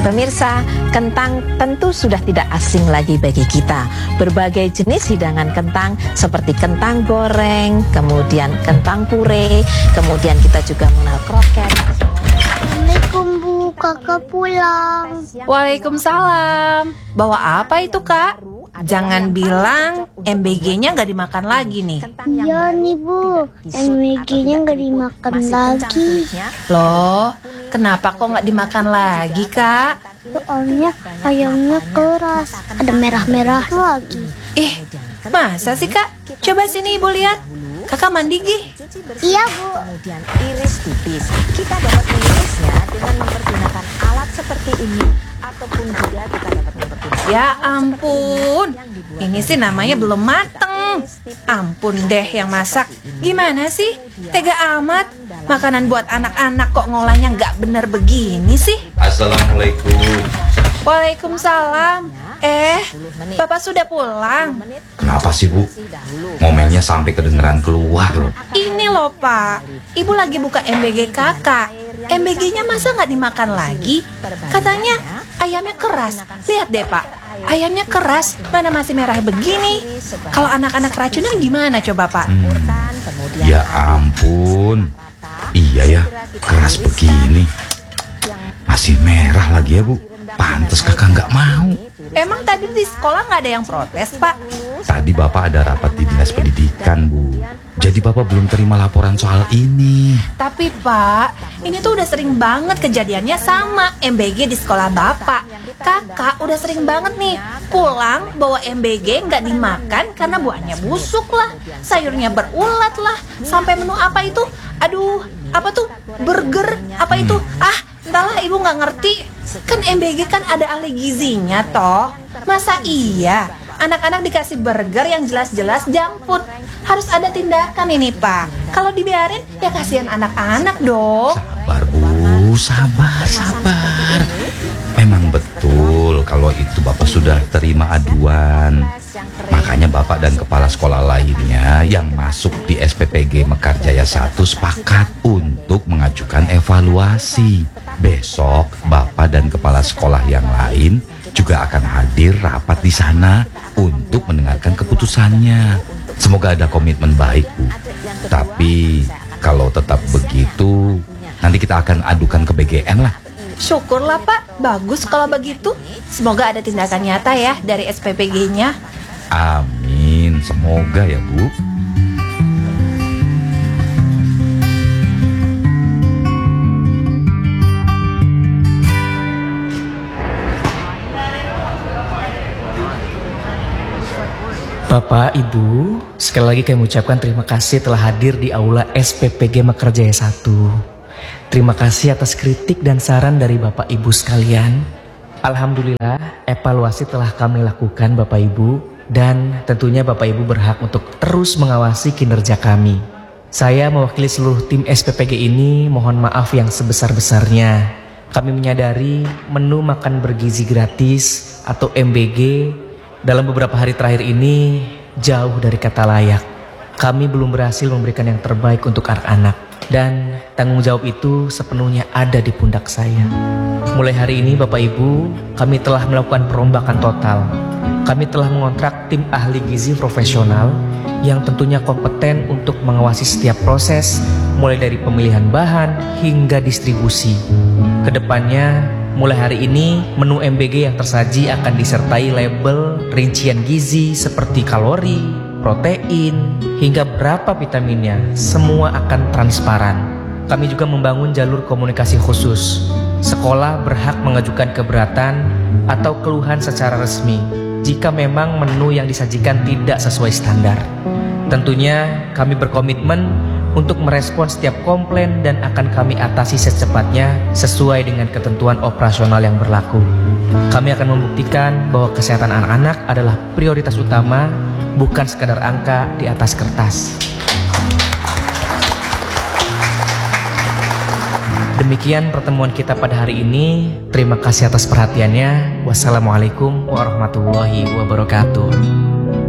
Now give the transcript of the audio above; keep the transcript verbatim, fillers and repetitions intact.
Pemirsa, kentang tentu sudah tidak asing lagi bagi kita. Berbagai jenis hidangan kentang seperti kentang goreng, kemudian kentang puree, kemudian kita juga mengenal kroket. Assalamualaikum Bu, kakak pulang. Waalaikumsalam. Bawa apa itu Kak? Jangan bilang M B G-nya nggak dimakan lagi nih. Iya nih Bu, M B G-nya nggak dimakan lagi. Loh, kenapa kok nggak dimakan lagi Kak? Soalnya ayamnya keras, ada merah-merah lagi. Ih, masa sih Kak? Coba sini Ibu lihat. Kakak mandi gih. Iya Bu. Kemudian iris tipis. Kita dapat mengirisnya dengan mempergunakan alat seperti ini, ataupun juga kita dapat mempergunakan. Ya ampun, ini sih namanya belum mateng. Ampun deh yang masak. Gimana sih? Tega amat. Makanan buat anak-anak kok ngolahnya nggak bener begini sih? Assalamualaikum. Waalaikumsalam. Eh, Bapak sudah pulang? Kenapa sih Bu? Momennya sampai kedengeran keluar loh. Ini loh Pak, Ibu lagi buka M B G kakak. M B G-nya masa nggak dimakan lagi? Katanya ayamnya keras. Lihat deh Pak, ayamnya keras, mana masih merah begini. Kalau anak-anak keracunan gimana coba Pak? Hmm, ya ampun. Iya ya, keras begini. Masih merah lagi ya Bu. Pantes kakak nggak mau. Emang tadi di sekolah nggak ada yang protes Pak? Tadi Bapak ada rapat di Dinas Pendidikan Bu. Jadi Bapak belum terima laporan soal ini. Tapi Pak, ini tuh udah sering banget kejadiannya sama M B G di sekolah Bapak. Kakak udah sering banget nih pulang bawa M B G nggak dimakan karena buahnya busuk lah, sayurnya berulat lah, sampai menu apa itu? Aduh, apa tuh? Burger, apa itu? Ah, entahlah Ibu nggak ngerti. Kan M B G kan ada ahli gizinya toh. Masa iya anak-anak dikasih burger yang jelas-jelas junk food? Harus ada tindakan ini Pak. Kalau dibiarin ya kasihan anak-anak dong. Sabar Bu, sabar, sabar. Memang betul kalau itu Bapak sudah terima aduan. Makanya Bapak dan kepala sekolah lainnya yang masuk di S P P G Mekarjaya satu sepakat untuk mengajukan evaluasi. Besok Bapak dan kepala sekolah yang lain juga akan hadir rapat di sana untuk mendengarkan keputusannya. Semoga ada komitmen baik Bu. Tapi kalau tetap begitu, nanti kita akan adukan ke B G N lah. Syukurlah Pak, bagus kalau begitu. Semoga ada tindakan nyata ya dari S P P G-nya. Amin, semoga ya Bu. Bapak, Ibu, sekali lagi kami ucapkan terima kasih telah hadir di Aula S P P G Mekarjaya satu. Terima kasih atas kritik dan saran dari Bapak Ibu sekalian. Alhamdulillah, evaluasi telah kami lakukan Bapak Ibu, dan tentunya Bapak Ibu berhak untuk terus mengawasi kinerja kami. Saya mewakili seluruh tim S P P G ini mohon maaf yang sebesar-besarnya. Kami menyadari menu makan bergizi gratis atau M B G dalam beberapa hari terakhir ini jauh dari kata layak. Kami belum berhasil memberikan yang terbaik untuk anak-anak, dan tanggung jawab itu sepenuhnya ada di pundak saya. Mulai hari ini Bapak Ibu, kami telah melakukan perombakan total. Kami telah mengontrak tim ahli gizi profesional yang tentunya kompeten untuk mengawasi setiap proses, mulai dari pemilihan bahan hingga distribusi. Kedepannya, mulai hari ini, menu M B G yang tersaji akan disertai label rincian gizi seperti kalori, protein, hingga berapa vitaminnya. Semua akan transparan. Kami juga membangun jalur komunikasi khusus. Sekolah berhak mengajukan keberatan atau keluhan secara resmi jika memang menu yang disajikan tidak sesuai standar. Tentunya kami berkomitmen untuk merespon setiap komplain dan akan kami atasi secepatnya sesuai dengan ketentuan operasional yang berlaku. Kami akan membuktikan bahwa kesehatan anak-anak adalah prioritas utama, bukan sekadar angka di atas kertas. Demikian pertemuan kita pada hari ini. Terima kasih atas perhatiannya. Wassalamualaikum warahmatullahi wabarakatuh.